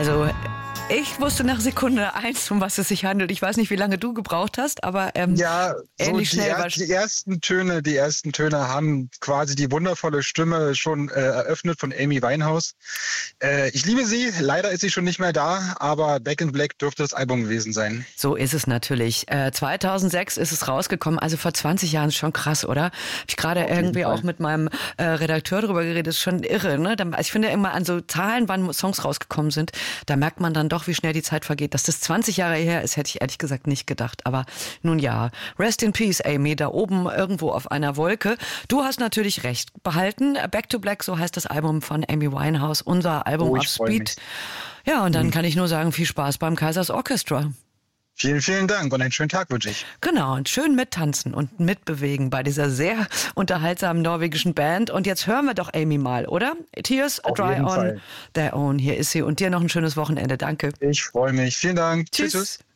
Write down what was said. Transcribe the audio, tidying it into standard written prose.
Also, ich wusste nach Sekunde 1, um was es sich handelt. Ich weiß nicht, wie lange du gebraucht hast, aber Ja, so ähnlich schnell war die ersten Töne haben quasi die wundervolle Stimme schon eröffnet von Amy Winehouse. Ich liebe sie, leider ist sie schon nicht mehr da, aber Back in Black dürfte das Album gewesen sein. So ist es natürlich. 2006 ist es rausgekommen, also vor 20 Jahren, ist schon krass, oder? Hab ich gerade irgendwie auch mit meinem Redakteur drüber geredet, ist schon irre, ne? Ich finde immer an so Zahlen, wann Songs rausgekommen sind, da merkt man dann doch, wie schnell die Zeit vergeht. Dass das 20 Jahre her ist, hätte ich ehrlich gesagt nicht gedacht. Aber nun ja, rest in peace, Amy, da oben irgendwo auf einer Wolke. Du hast natürlich recht behalten. Back to Black, so heißt das Album von Amy Winehouse, unser Album auf Speed. Ja, und dann kann ich nur sagen, viel Spaß beim Kaisers Orchestra. Vielen, vielen Dank und einen schönen Tag wünsche ich. Genau, und schön mittanzen und mitbewegen bei dieser sehr unterhaltsamen norwegischen Band. Und jetzt hören wir doch Amy mal, oder? Tears Dry on Their Own. Hier ist sie. Und dir noch ein schönes Wochenende. Danke. Ich freue mich. Vielen Dank. Tschüss.